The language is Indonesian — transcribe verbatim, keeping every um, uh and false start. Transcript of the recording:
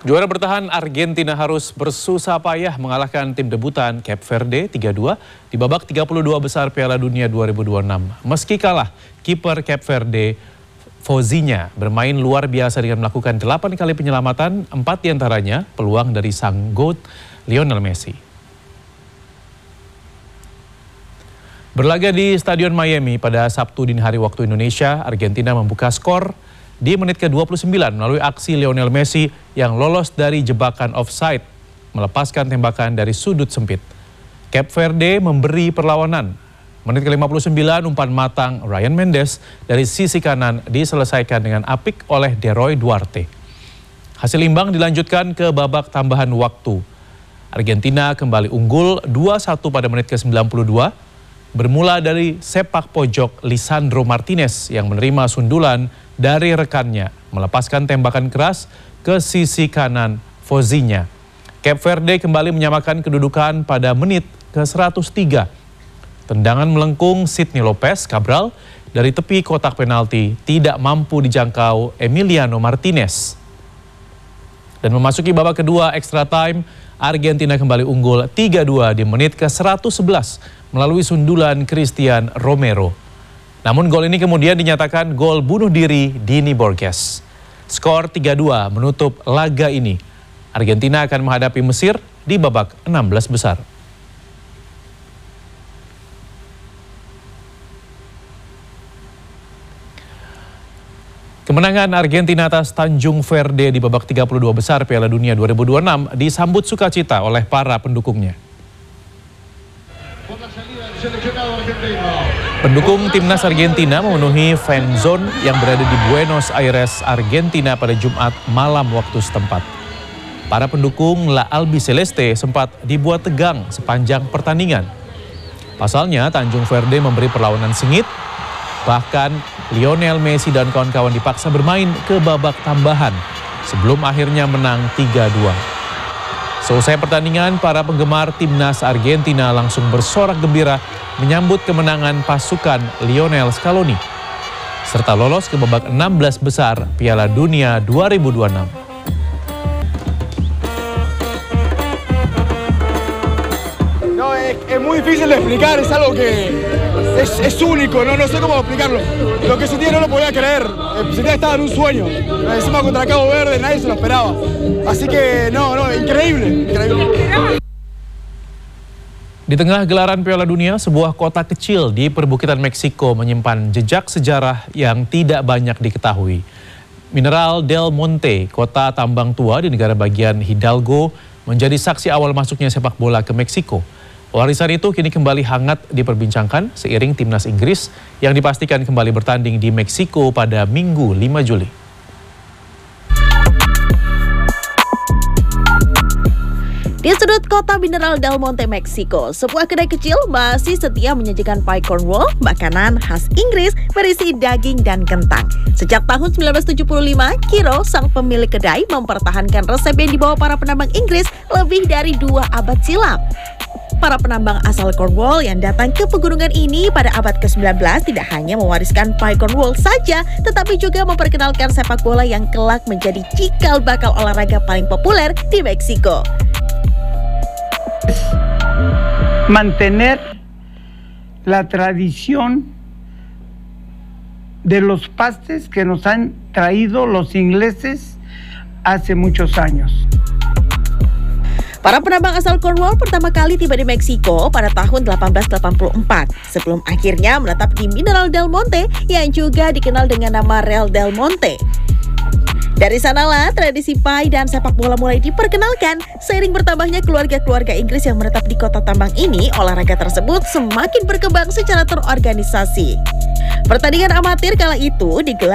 Juara bertahan Argentina harus bersusah payah mengalahkan tim debutan Cape Verde tiga dua di babak tiga puluh dua besar Piala Dunia dua ribu dua puluh enam. Meski kalah, kiper Cape Verde Vozinha bermain luar biasa dengan melakukan delapan kali penyelamatan, empat diantaranya peluang dari sang GOAT Lionel Messi. Berlaga di Stadion Miami pada Sabtu dini hari waktu Indonesia, Argentina membuka skor di menit ke dua puluh sembilan melalui aksi Lionel Messi yang lolos dari jebakan offside, melepaskan tembakan dari sudut sempit. Cape Verde memberi perlawanan. Menit ke lima puluh sembilan, umpan matang Ryan Mendes dari sisi kanan diselesaikan dengan apik oleh Deroy Duarte. Hasil imbang dilanjutkan ke babak tambahan waktu. Argentina kembali unggul dua satu pada menit ke sembilan puluh dua. Bermula dari sepak pojok Lisandro Martinez yang menerima sundulan dari rekannya, melepaskan tembakan keras ke sisi kanan Vozinha. Cape Verde kembali menyamakan kedudukan pada menit ke seratus tiga. Tendangan melengkung Sidney Lopez Cabral dari tepi kotak penalti tidak mampu dijangkau Emiliano Martinez. Dan memasuki babak kedua extra time, Argentina kembali unggul tiga dua di menit ke seratus sebelas melalui sundulan Christian Romero. Namun gol ini kemudian dinyatakan gol bunuh diri Dini Borges. Skor tiga dua menutup laga ini. Argentina akan menghadapi Mesir di babak enam belas besar. Kemenangan Argentina atas Tanjung Verde di babak tiga puluh dua besar Piala Dunia dua ribu dua puluh enam disambut sukacita oleh para pendukungnya. Pendukung timnas Argentina memenuhi fan zone yang berada di Buenos Aires, Argentina pada Jumat malam waktu setempat. Para pendukung La Albiceleste sempat dibuat tegang sepanjang pertandingan. Pasalnya Tanjung Verde memberi perlawanan sengit, bahkan Lionel Messi dan kawan-kawan dipaksa bermain ke babak tambahan sebelum akhirnya menang tiga dua. Selesai pertandingan, para penggemar timnas Argentina langsung bersorak gembira menyambut kemenangan pasukan Lionel Scaloni, serta lolos ke babak enam belas besar Piala Dunia dua ribu dua puluh enam. No, es, es muy difícil de explicar, es algo que es, es único, no, no sé cómo explicarlo. Lo que sentí no lo podía creer, sentí que estaba en un sueño. Encima contra Cabo Verde, nadie se lo esperaba. Así que no, no, increíble, increíble. Di tengah gelaran Piala Dunia, sebuah kota kecil di perbukitan Meksiko menyimpan jejak sejarah yang tidak banyak diketahui. Mineral del Monte, kota tambang tua di negara bagian Hidalgo, menjadi saksi awal masuknya sepak bola ke Meksiko. Warisan itu kini kembali hangat diperbincangkan seiring timnas Inggris yang dipastikan kembali bertanding di Meksiko pada Minggu lima Juli. Di sudut kota Mineral del Monte, Meksiko, sebuah kedai kecil masih setia menyajikan pie cornroll, makanan khas Inggris berisi daging dan kentang. Sejak tahun sembilan belas tujuh puluh lima, Kiro, sang pemilik kedai, mempertahankan resep yang dibawa para penambang Inggris lebih dari dua abad silam. Para penambang asal Cornwall yang datang ke pegunungan ini pada abad ke sembilan belas tidak hanya mewariskan pie Cornwall saja, tetapi juga memperkenalkan sepak bola yang kelak menjadi cikal bakal olahraga paling populer di Meksiko. Mantener la tradición de los pastes que nos han traído los ingleses hace muchos años. Para penambang asal Cornwall pertama kali tiba di Meksiko pada tahun delapan belas delapan puluh empat, sebelum akhirnya menetap di Mineral del Monte yang juga dikenal dengan nama Real del Monte. Dari sanalah tradisi pie dan sepak bola mulai diperkenalkan. Seiring bertambahnya keluarga-keluarga Inggris yang menetap di kota tambang ini, olahraga tersebut semakin berkembang secara terorganisasi. Pertandingan amatir kala itu digelar